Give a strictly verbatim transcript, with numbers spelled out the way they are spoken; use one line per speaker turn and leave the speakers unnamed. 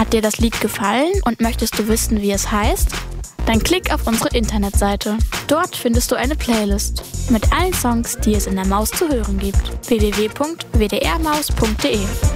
Hat dir das Lied gefallen und möchtest du wissen, wie es heißt? Dann klick auf unsere Internetseite. Dort findest du eine Playlist mit allen Songs, die es in der Maus zu hören gibt. w w w punkt w d r maus punkt d e